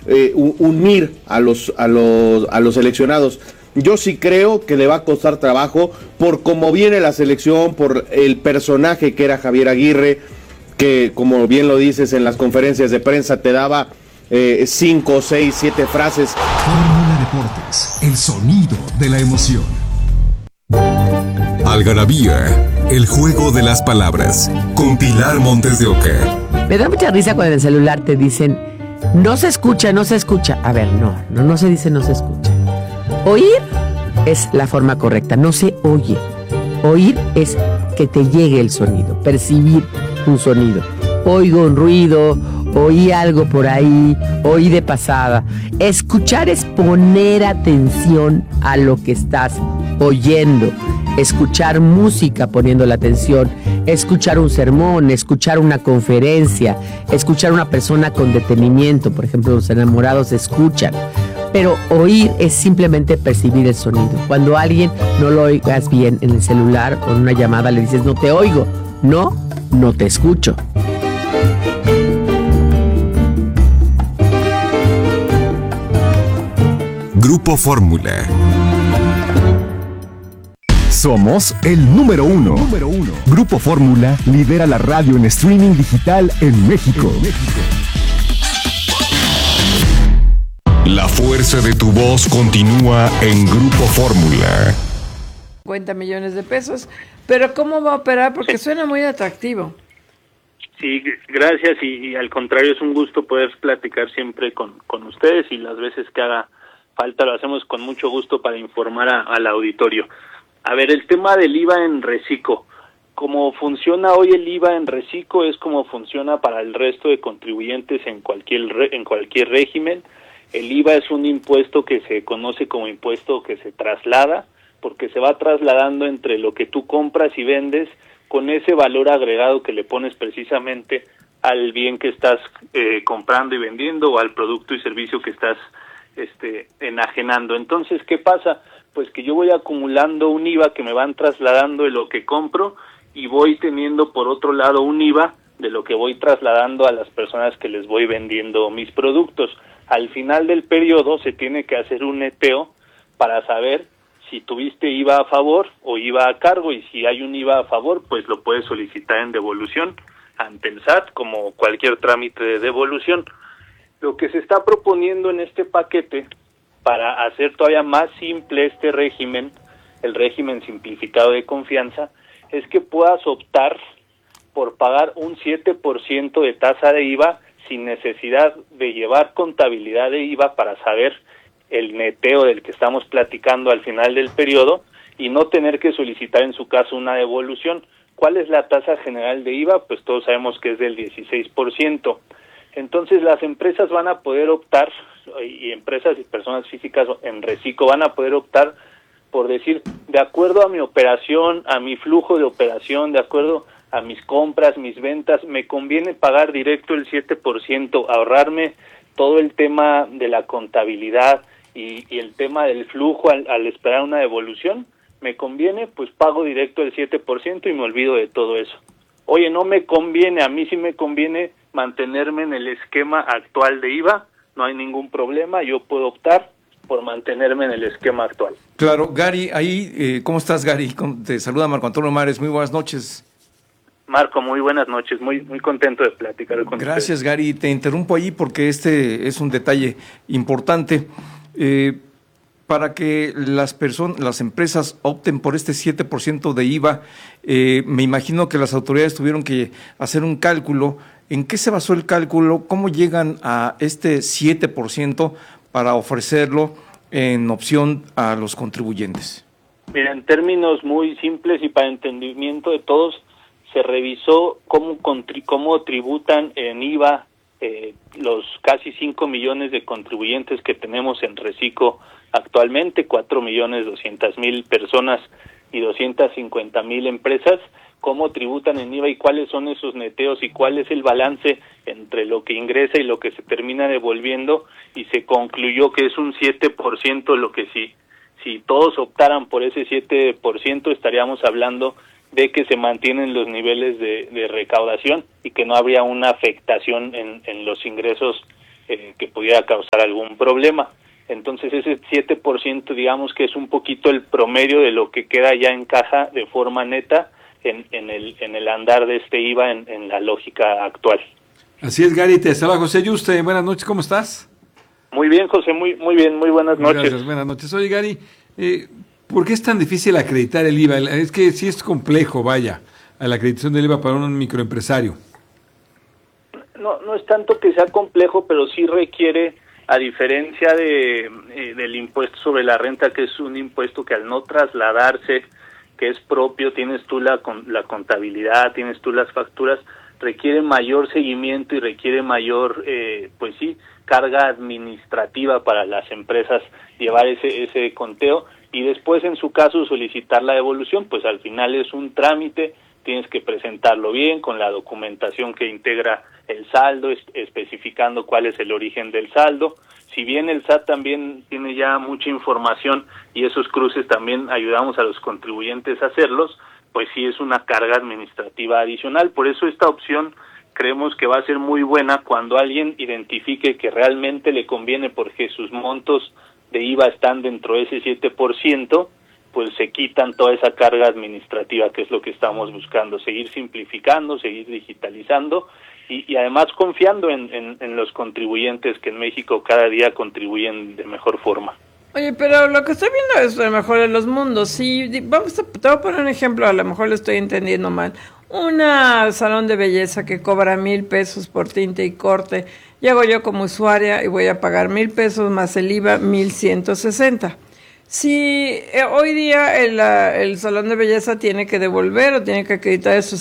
unir a los seleccionados. Yo sí creo que le va a costar trabajo por cómo viene la selección, por el personaje que era Javier Aguirre, que como bien lo dices en las conferencias de prensa te daba 5, 6, 7 frases. Fórmula Deportes, el sonido de la emoción. Algarabía, el juego de las palabras, con Pilar Montes de Oca. Me da mucha risa cuando en el celular te dicen, no se escucha, no se escucha. A ver, no se dice no se escucha. Oír es la forma correcta, no se oye. Oír es que te llegue el sonido, percibir un sonido. Oigo un ruido, oí algo por ahí, oí de pasada. Escuchar es poner atención a lo que estás oyendo. Escuchar música poniendo la atención, escuchar un sermón, escuchar una conferencia, escuchar a una persona con detenimiento. Por ejemplo, los enamorados escuchan. Pero oír es simplemente percibir el sonido. Cuando a alguien no lo oigas bien en el celular o en una llamada le dices no te oigo, no te escucho. Grupo Fórmula. Somos el número uno. Grupo Fórmula lidera la radio en streaming digital en México. La fuerza de tu voz continúa en Grupo Fórmula. 50 millones de pesos, pero ¿cómo va a operar? Porque suena muy atractivo. Sí, gracias y al contrario es un gusto poder platicar siempre con ustedes y las veces que haga falta lo hacemos con mucho gusto para informar al auditorio. A ver, el tema del IVA en Recico. Como funciona hoy el IVA en Recico es como funciona para el resto de contribuyentes en cualquier régimen. El IVA es un impuesto que se conoce como impuesto que se traslada, porque se va trasladando entre lo que tú compras y vendes con ese valor agregado que le pones precisamente al bien que estás comprando y vendiendo o al producto y servicio que estás enajenando. Entonces, ¿qué pasa? Pues que yo voy acumulando un IVA que me van trasladando de lo que compro y voy teniendo por otro lado un IVA de lo que voy trasladando a las personas que les voy vendiendo mis productos. Al final del periodo se tiene que hacer un neteo para saber si tuviste IVA a favor o IVA a cargo, y si hay un IVA a favor, pues lo puedes solicitar en devolución ante el SAT, como cualquier trámite de devolución. Lo que se está proponiendo en este paquete, para hacer todavía más simple este régimen, el régimen simplificado de confianza, es que puedas optar por pagar un 7% de tasa de IVA sin necesidad de llevar contabilidad de IVA para saber el neteo del que estamos platicando al final del periodo y no tener que solicitar en su caso una devolución. ¿Cuál es la tasa general de IVA? Pues todos sabemos que es del 16%. Entonces las empresas van a poder optar, y empresas y personas físicas en Recico van a poder optar por decir, de acuerdo a mi operación, a mi flujo de operación, de acuerdo a mis compras, mis ventas, me conviene pagar directo el 7%, ahorrarme todo el tema de la contabilidad y el tema del flujo al esperar una devolución. Me conviene, pues pago directo el 7% y me olvido de todo eso. Oye, no me conviene, a mí sí me conviene mantenerme en el esquema actual de IVA, no hay ningún problema, yo puedo optar por mantenerme en el esquema actual. Claro, Gary, ahí, ¿cómo estás, Gary? Te saluda Marco Antonio Mares, muy buenas noches. Marco, muy buenas noches, muy contento de platicar con ustedes. Gracias, Gary, te interrumpo ahí porque este es un detalle importante. Para que las empresas opten por este 7% de IVA, me imagino que las autoridades tuvieron que hacer un cálculo. ¿En qué se basó el cálculo? ¿Cómo llegan a este 7% para ofrecerlo en opción a los contribuyentes? Mira, en términos muy simples y para entendimiento de todos, se revisó cómo tributan en IVA los casi 5 millones de contribuyentes que tenemos en Recico actualmente, 4.200.000 personas y 250.000 empresas, cómo tributan en IVA y cuáles son esos neteos y cuál es el balance entre lo que ingresa y lo que se termina devolviendo, y se concluyó que es un 7%, lo que si todos optaran por ese 7% estaríamos hablando de que se mantienen los niveles de recaudación y que no habría una afectación en los ingresos que pudiera causar algún problema. Entonces ese 7% digamos que es un poquito el promedio de lo que queda ya en caja de forma neta en el andar de este IVA en la lógica actual. Así es, Gary, te saluda José Yuste. Buenas noches, ¿cómo estás? Muy bien, José, muy bien, muy buenas noches. Gracias, buenas noches. Oye, Gary, ¿por qué es tan difícil acreditar el IVA? Es que sí es complejo, vaya, a la acreditación del IVA para un microempresario. No es tanto que sea complejo, pero sí requiere, a diferencia del impuesto sobre la renta, que es un impuesto que al no trasladarse, que es propio, tienes tú la contabilidad, tienes tú las facturas, requiere mayor seguimiento y requiere mayor, carga administrativa para las empresas llevar ese conteo y después en su caso solicitar la devolución, pues al final es un trámite, tienes que presentarlo bien con la documentación que integra el saldo, especificando cuál es el origen del saldo. Si bien el SAT también tiene ya mucha información y esos cruces también ayudamos a los contribuyentes a hacerlos, pues sí es una carga administrativa adicional. Por eso esta opción creemos que va a ser muy buena cuando alguien identifique que realmente le conviene porque sus montos de IVA están dentro de ese 7%, pues se quitan toda esa carga administrativa, que es lo que estamos buscando, seguir simplificando, seguir digitalizando y además confiando en los contribuyentes que en México cada día contribuyen de mejor forma. Oye, pero lo que estoy viendo es el mejor de los mundos. Si te voy a poner un ejemplo, a lo mejor lo estoy entendiendo mal. Un salón de belleza que cobra 1,000 pesos por tinte y corte, llego yo como usuaria y voy a pagar 1,000 pesos más el IVA, 1,160. Si hoy día el salón de belleza tiene que devolver o tiene que acreditar esos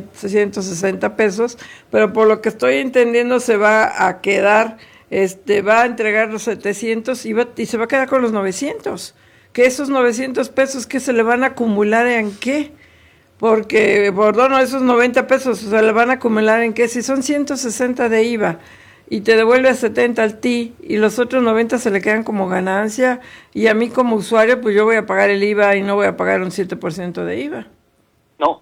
660 pesos, pero por lo que estoy entendiendo se va a quedar, va a entregar los 700 y se va a quedar con los 900. Que esos 900 pesos, ¿qué se le van a acumular en qué? Porque, esos 90 pesos se le van a acumular en qué? Si son 160 de IVA y te devuelve 70 al TI y los otros 90 se le quedan como ganancia y a mí como usuario pues yo voy a pagar el IVA y no voy a pagar un 7% de IVA. No,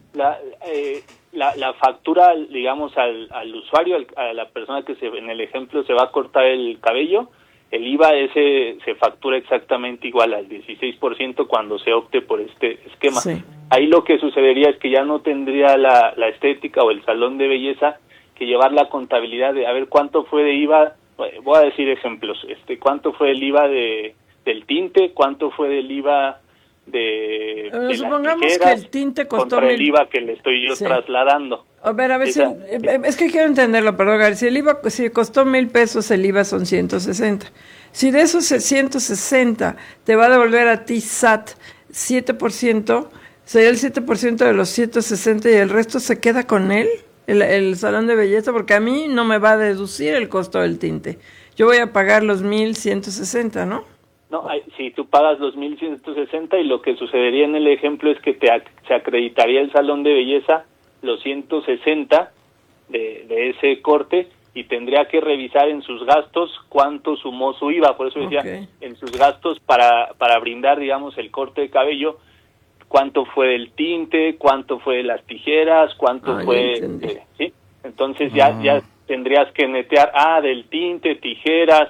la factura, digamos, al usuario, a la persona que en el ejemplo se va a cortar el cabello, el IVA se factura exactamente igual al 16% cuando se opte por este esquema. Sí. Ahí lo que sucedería es que ya no tendría la estética o el salón de belleza que llevar la contabilidad de a ver cuánto fue de IVA, voy a decir ejemplos, cuánto fue el IVA del tinte, cuánto fue del IVA de supongamos las tijeras, que el tinte costó contra el IVA que le estoy yo trasladando. A ver, es que quiero entenderlo, perdón, Gary. Si costó 1,000 pesos, el IVA son 160. Si de esos 160 te va a devolver a ti SAT 7%, sería el 7% de los 160 y el resto se queda con él, el salón de belleza, porque a mí no me va a deducir el costo del tinte. Yo voy a pagar los 1,160, ¿no? No, si tú pagas los 1,160 y lo que sucedería en el ejemplo es que se acreditaría el salón de belleza los 160 de ese corte y tendría que revisar en sus gastos cuánto sumó su IVA. Por eso decía, en sus gastos para brindar, digamos, el corte de cabello, cuánto fue del tinte, cuánto fue de las tijeras, cuánto fue... ¿sí? Entonces ya tendrías que netear, del tinte, tijeras,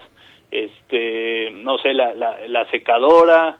no sé, la secadora,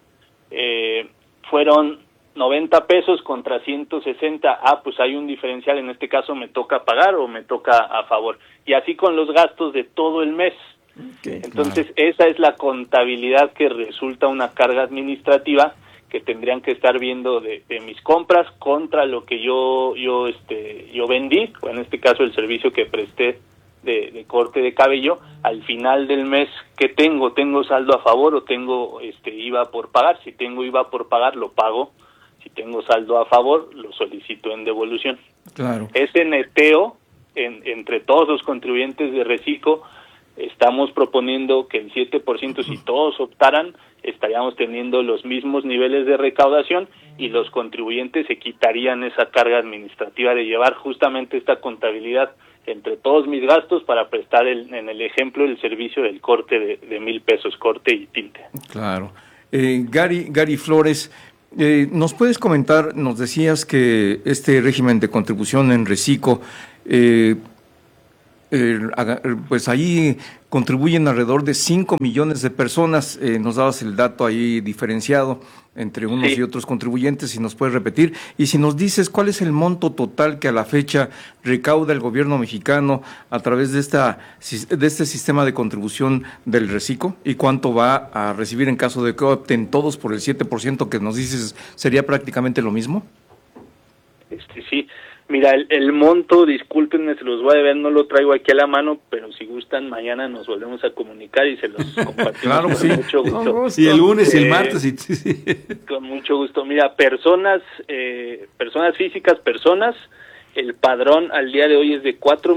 fueron 90 pesos contra 160, pues hay un diferencial, en este caso me toca pagar o me toca a favor. Y así con los gastos de todo el mes. Entonces, esa es la contabilidad que resulta una carga administrativa que tendrían que estar viendo de mis compras contra lo que yo vendí, o en este caso el servicio que presté de corte de cabello. Al final del mes, ¿qué tengo? ¿Tengo saldo a favor o tengo IVA por pagar? Si tengo IVA por pagar, lo pago. Si tengo saldo a favor, lo solicito en devolución. Claro. Ese neteo entre todos los contribuyentes de Recico, estamos proponiendo que el 7%, si todos optaran, estaríamos teniendo los mismos niveles de recaudación y los contribuyentes se quitarían esa carga administrativa de llevar justamente esta contabilidad entre todos mis gastos para prestar en el ejemplo el servicio del corte de 1,000 pesos, corte y tinte. Claro. Gary Flores, ¿nos puedes comentar? Nos decías que este régimen de contribución en Recico pues ahí contribuyen alrededor de 5 millones de personas. Nos dabas el dato ahí diferenciado entre unos y otros contribuyentes, si nos puedes repetir. Y si nos dices cuál es el monto total que a la fecha recauda el gobierno mexicano a través de este sistema de contribución del Recico, y cuánto va a recibir en caso de que opten todos por el 7% que nos dices sería prácticamente lo mismo. Sí. Mira, el monto, discúlpenme, se los voy a deber, no lo traigo aquí a la mano, pero si gustan, mañana nos volvemos a comunicar y se los compartimos. Claro, con mucho gusto. Y el lunes y el martes. Sí. Con mucho gusto. Mira, personas físicas, el padrón al día de hoy es de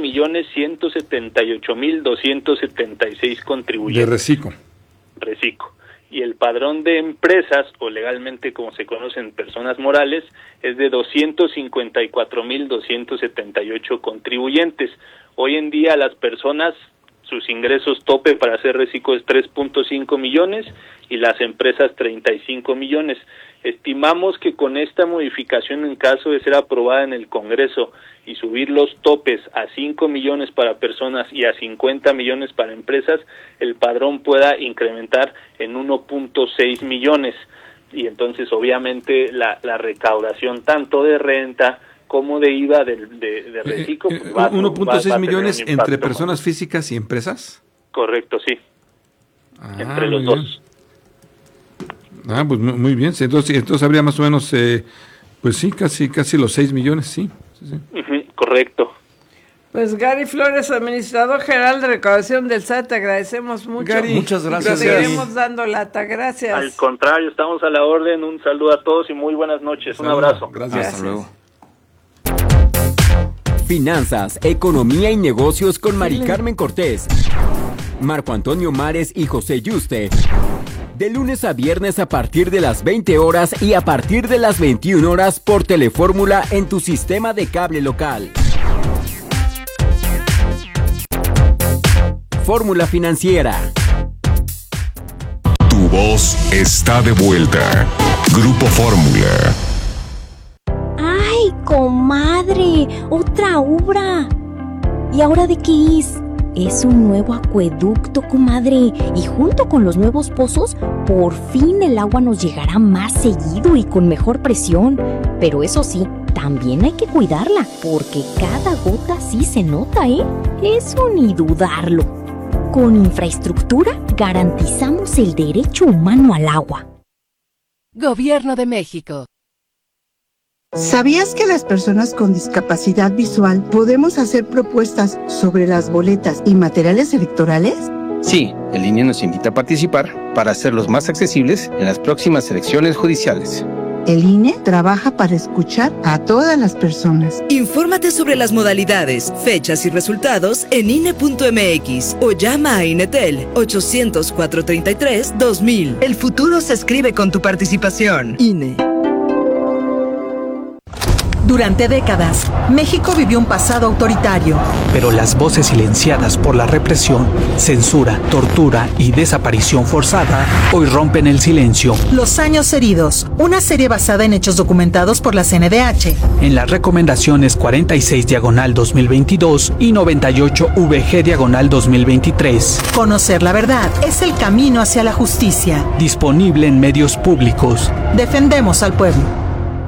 4.178.276 contribuyentes. De Recico. Y el padrón de empresas, o legalmente como se conocen personas morales, es de 254.278 contribuyentes. Hoy en día las personas, sus ingresos tope para hacer reciclo es 3.5 millones y las empresas 35 millones. Estimamos que con esta modificación, en caso de ser aprobada en el Congreso y subir los topes a 5 millones para personas y a 50 millones para empresas, el padrón pueda incrementar en 1.6 millones. Y entonces, obviamente, la recaudación tanto de renta como de IVA de reciclo. 1.6 millones entre personas físicas y empresas. Correcto, sí. Entre los dos. Pues muy bien. Entonces habría más o menos, pues sí, casi los 6 millones, sí. Correcto. Pues Gary Flores, administrador general de recaudación del SAT, te agradecemos mucho. Gary, muchas gracias. Te seguiremos dando lata, gracias. Al contrario, estamos a la orden. Un saludo a todos y muy buenas noches. Un abrazo. Gracias. Hasta luego. Finanzas, economía y negocios con Mari Carmen Cortés, Marco Antonio Mares y José Yuste. De lunes a viernes a partir de las 20 horas y a partir de las 21 horas por Telefórmula en tu sistema de cable local. Fórmula Financiera. Tu voz está de vuelta. Grupo Fórmula. ¡Ay, comadre! ¡Otra obra! ¿Y ahora de qué es? Es un nuevo acueducto, comadre, y junto con los nuevos pozos, por fin el agua nos llegará más seguido y con mejor presión. Pero eso sí, también hay que cuidarla, porque cada gota sí se nota, ¿eh? Eso ni dudarlo. Con infraestructura garantizamos el derecho humano al agua. Gobierno de México. ¿Sabías que las personas con discapacidad visual podemos hacer propuestas sobre las boletas y materiales electorales? Sí, el INE nos invita a participar para hacerlos más accesibles en las próximas elecciones judiciales. El INE trabaja para escuchar a todas las personas. Infórmate sobre las modalidades, fechas y resultados en INE.mx o llama a INETEL 800-433-2000. El futuro se escribe con tu participación. INE. Durante décadas, México vivió un pasado autoritario. Pero las voces silenciadas por la represión, censura, tortura y desaparición forzada hoy rompen el silencio. Los años heridos, una serie basada en hechos documentados por la CNDH. En las recomendaciones 46/2022 y 98/VG/2023. Conocer la verdad es el camino hacia la justicia. Disponible en medios públicos. Defendemos al pueblo.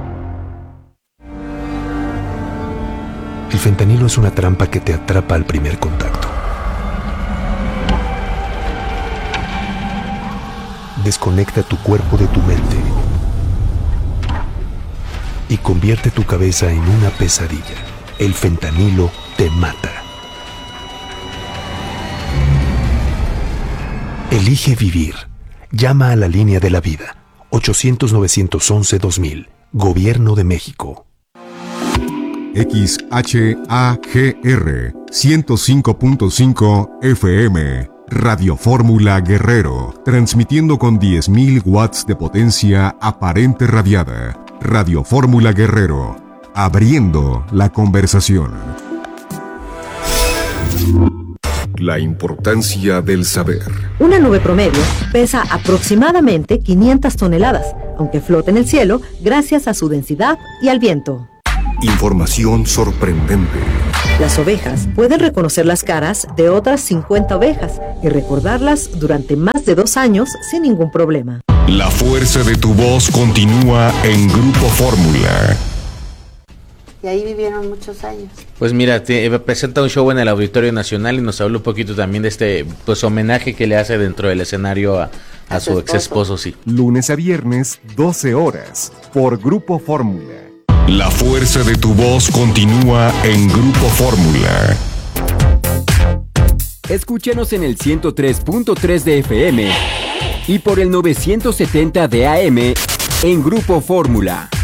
El fentanilo es una trampa que te atrapa al primer contacto. Desconecta tu cuerpo de tu mente y convierte tu cabeza en una pesadilla. El fentanilo te mata. Elige vivir. Llama a la línea de la vida. 800-911-2000. Gobierno de México. XHAGR 105.5 FM, Radio Fórmula Guerrero, transmitiendo con 10.000 watts de potencia aparente radiada. Radio Fórmula Guerrero, abriendo la conversación. La importancia del saber. Una nube promedio pesa aproximadamente 500 toneladas, aunque flota en el cielo gracias a su densidad y al viento. Información sorprendente. Las ovejas pueden reconocer las caras de otras 50 ovejas y recordarlas durante más de 2 años sin ningún problema. La fuerza de tu voz continúa en Grupo Fórmula. Y ahí vivieron muchos años. Pues mira, presenta un show en el Auditorio Nacional y nos habló un poquito también de este pues homenaje que le hace dentro del escenario a su ex esposo, sí. Lunes a viernes, 12 horas, por Grupo Fórmula. La fuerza de tu voz continúa en Grupo Fórmula. Escúchanos en el 103.3 de FM y por el 970 de AM en Grupo Fórmula.